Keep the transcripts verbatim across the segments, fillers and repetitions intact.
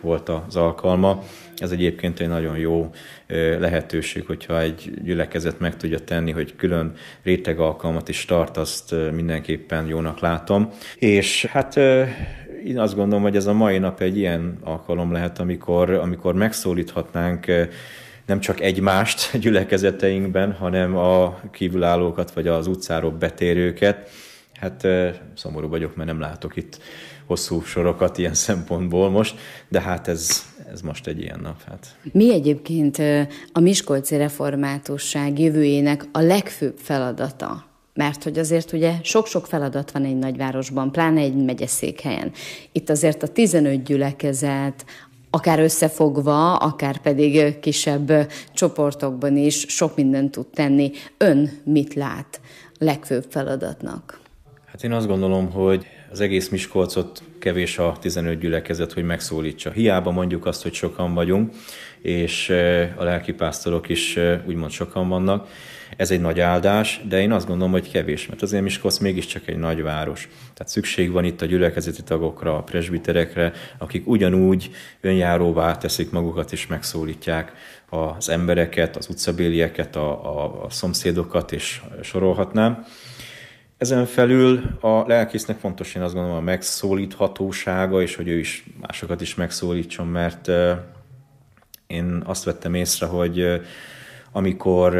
volt az alkalma. Ez egyébként egy nagyon jó lehetőség, hogyha egy gyülekezet meg tudja tenni, hogy külön réteg alkalmat is tart, azt mindenképpen jónak látom. És hát én azt gondolom, hogy ez a mai nap egy ilyen alkalom lehet, amikor, amikor megszólíthatnánk nem csak egymást gyülekezeteinkben, hanem a kívülállókat, vagy az utcáról betérőket. Hát szomorú vagyok, mert nem látok itt hosszú sorokat ilyen szempontból most, de hát ez, ez most egy ilyen nap. Hát. Mi egyébként a miskolci reformátusság jövőjének a legfőbb feladata? Mert hogy azért ugye sok-sok feladat van egy nagyvárosban, pláne egy megyeszékhelyen. Itt azért a tizenöt gyülekezet, akár összefogva, akár pedig kisebb csoportokban is sok mindent tud tenni. Ön mit lát a legfőbb feladatnak? Hát én azt gondolom, hogy az egész Miskolcot kevés a tizenöt gyülekezet, hogy megszólítsa. Hiába mondjuk azt, hogy sokan vagyunk, és a lelkipásztorok is úgymond sokan vannak. Ez egy nagy áldás, de én azt gondolom, hogy kevés, mert azért Miskolc mégiscsak egy nagy város. Tehát szükség van itt a gyülekezeti tagokra, a presbiterekre, akik ugyanúgy önjáróvá teszik magukat és megszólítják az embereket, az utcabélieket, a, a, a szomszédokat, és sorolhatnám. Ezen felül a lelkésznek fontos, én azt gondolom, a megszólíthatósága, és hogy ő is másokat is megszólítson, mert én azt vettem észre, hogy amikor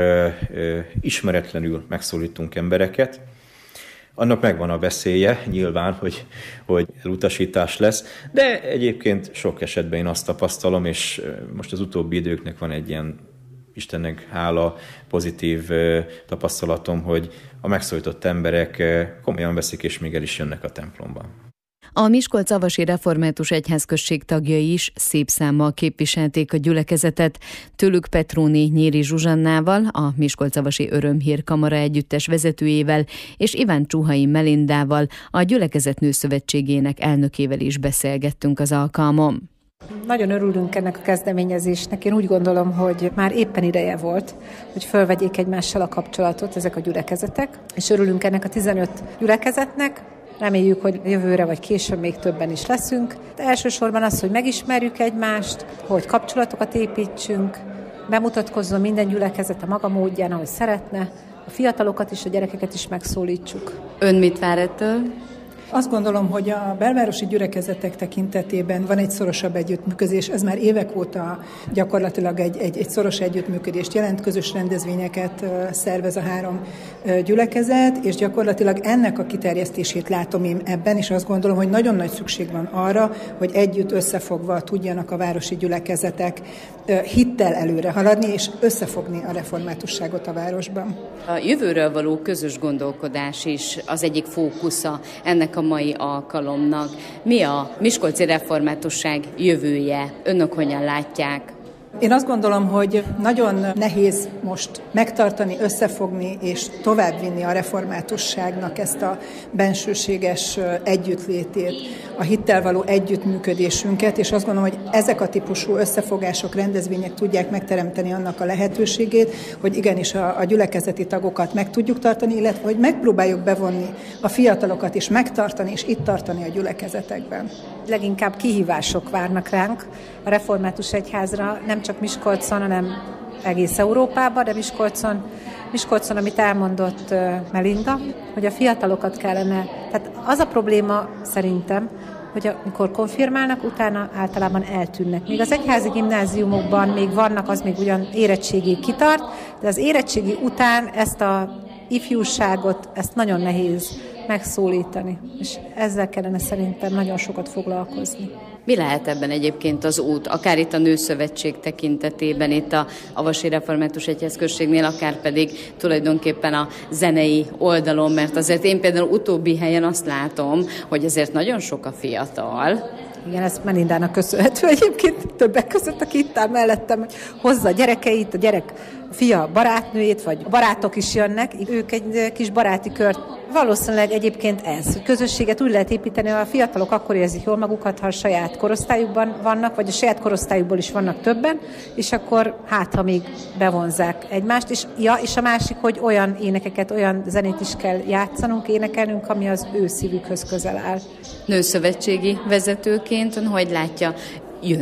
ismeretlenül megszólítunk embereket, annak megvan a veszélye, nyilván, hogy, hogy elutasítás lesz, de egyébként sok esetben én azt tapasztalom, és most az utóbbi időknek van egy ilyen Istennek hála, pozitív tapasztalatom, hogy a megszólított emberek komolyan veszik, és még el is jönnek a templomban. A Miskolc-Avasi Református Egyházközség tagjai is szép számmal képviselték a gyülekezetet, tőlük Petróni Nyíri Zsuzsannával, a Miskolc-Avasi Örömhír Kamara együttes vezetőjével és Iván Csuhai Melindával, a Gyülekezet Nőszövetségének elnökével is beszélgettünk az alkalmon. Nagyon örülünk ennek a kezdeményezésnek. Én úgy gondolom, hogy már éppen ideje volt, hogy fölvegyék egymással a kapcsolatot ezek a gyülekezetek, és örülünk ennek a tizenöt gyülekezetnek. Reméljük, hogy jövőre vagy később még többen is leszünk. De elsősorban az, hogy megismerjük egymást, hogy kapcsolatokat építsünk, bemutatkozzon minden gyülekezet a maga módján, ahogy szeretne, a fiatalokat és a gyerekeket is megszólítsuk. Ön mit vár ettől? Azt gondolom, hogy a belvárosi gyülekezetek tekintetében van egy szorosabb együttműködés, ez már évek óta gyakorlatilag egy, egy, egy szoros együttműködést jelent, közös rendezvényeket szervez a három gyülekezet, és gyakorlatilag ennek a kiterjesztését látom én ebben, és azt gondolom, hogy nagyon nagy szükség van arra, hogy együtt összefogva tudjanak a városi gyülekezetek hittel előre haladni, és összefogni a reformátusságot a városban. A jövőről való közös gondolkodás is az egyik fókusza ennek a mai alkalomnak. Mi a miskolci reformátusság jövője? Önök hogyan látják? Én azt gondolom, hogy nagyon nehéz most megtartani, összefogni és továbbvinni a reformátusságnak ezt a bensőséges együttlétét, a hittel való együttműködésünket, és azt gondolom, hogy ezek a típusú összefogások, rendezvények tudják megteremteni annak a lehetőségét, hogy igenis a, a gyülekezeti tagokat meg tudjuk tartani, illetve hogy megpróbáljuk bevonni a fiatalokat is megtartani, és itt tartani a gyülekezetekben. Leginkább kihívások várnak ránk a református egyházra, nem csak Miskolcon, hanem egész Európában, de Miskolcon, Miskolcon, amit elmondott Melinda, hogy a fiatalokat kellene, tehát az a probléma szerintem, hogy amikor konfirmálnak, utána általában eltűnnek. Még az egyházi gimnáziumokban még vannak, az még ugyan érettségig kitart, de az érettségi után ezt a ifjúságot, ezt nagyon nehéz megszólítani, és ezzel kellene szerintem nagyon sokat foglalkozni. Mi lehet ebben egyébként az út, akár itt a Nőszövetség tekintetében, itt a Avasi Református Egyházközségnél, akár pedig tulajdonképpen a zenei oldalon, mert azért én például utóbbi helyen azt látom, hogy azért nagyon sok a fiatal. Igen, ez Melindának köszönhető egyébként többek között, aki itt áll mellettem, hogy hozza a gyerekeit, a gyerek fia barátnőjét, vagy a barátok is jönnek, ők egy kis baráti kört. Valószínűleg egyébként ez, hogy közösséget úgy lehet építeni, a fiatalok akkor érzik jól magukat, ha a saját korosztályukban vannak, vagy a saját korosztályukból is vannak többen, és akkor hát, ha még bevonzák egymást. És, ja, és a másik, hogy olyan énekeket, olyan zenét is kell játszanunk, énekelnünk, ami az ő szívükhöz közel áll. Nőszövetségi vezetőként, hogy látja